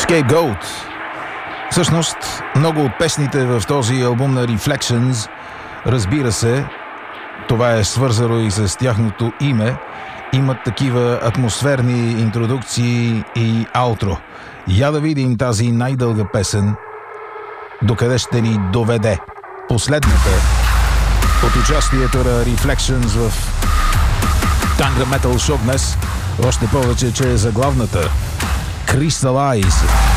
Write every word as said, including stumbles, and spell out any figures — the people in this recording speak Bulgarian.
Scapegoat. Всъщност, много от песните в този албум на Reflections, разбира се, това е свързано и с тяхното име, имат такива атмосферни интродукции и аутро. Я да видим тази най-дълга песен, докъде ще ни доведе. Последната от участието на Reflections в Tangra Metal Show днес, още повече, че е заглавната Crystallize.